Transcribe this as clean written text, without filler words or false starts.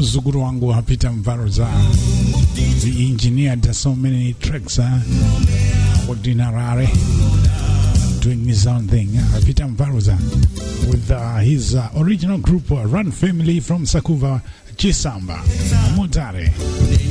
mzuguru wangu Peter Mvaroza. The engineer does so many tracks, worked in Harare, doing his own thing. Peter Mvaroza with his original group, Run Family from Sakuva, Chisamba, Mutare.